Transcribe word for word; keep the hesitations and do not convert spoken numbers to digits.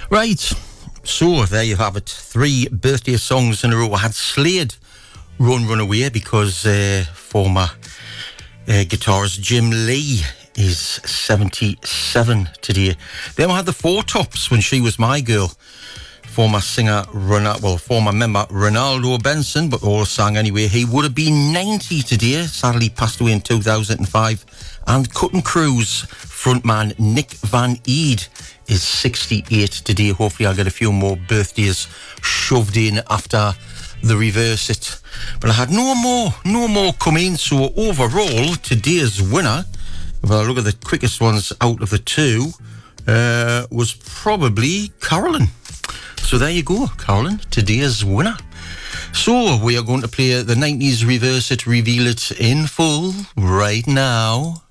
Right, so there you have it. Three birthday songs in a row. I had Slade Run Run Away because uh, former uh, guitarist Jim Lee is seventy-seven today. Then we had the Four Tops, When She Was My Girl. Former singer, Ronaldo, well, former member Ronaldo Benson, but all sang anyway. He would have been ninety today. Sadly passed away in two thousand five. And Cutting Crews frontman Nick Van Eed is sixty-eight today. Hopefully I'll get a few more birthdays shoved in after the reverse it. But I had no more, no more come in. So overall, today's winner, if I look at the quickest ones out of the two, uh, was probably Carolyn. So there you go, Carolyn, today's winner. So we are going to play the nineties reverse it, reveal it in full right now.